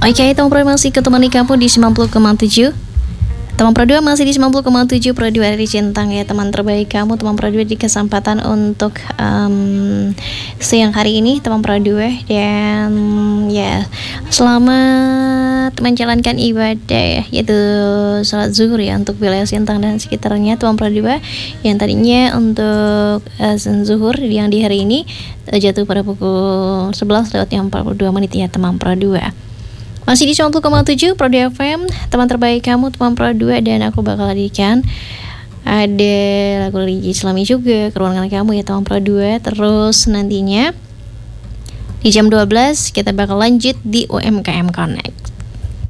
Oke, teman pro masih ketemu di kamu di 90,7. Teman pro 2 masih di 90,7 Pro 2 dari Centang ya, teman terbaik kamu. Teman pro 2 di kesempatan untuk siang hari ini teman pro 2. Dan ya, selamat menjalankan ibadah ya, yaitu sholat zuhur ya untuk wilayah Centang dan sekitarnya teman pro 2. Yang tadinya untuk azan zuhur yang di hari ini jatuh pada pukul 11:42 ya teman pro 2. Masih di 90,7 Pro 2 FM, teman terbaik kamu, teman Pro 2. Dan aku bakal hadirkan ada lagu religi Islami juga ke ruangan kamu ya teman Pro 2. Terus nantinya di jam 12 kita bakal lanjut di UMKM Connect.